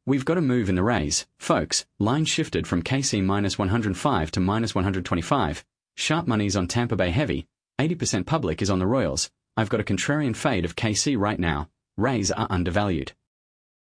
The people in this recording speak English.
We've got a move in the Rays. Folks, line shifted from KC minus 105 to minus 125. Sharp money's on Tampa Bay heavy. 80% public is on the Royals. I've got a contrarian fade of KC right now. Rays are undervalued.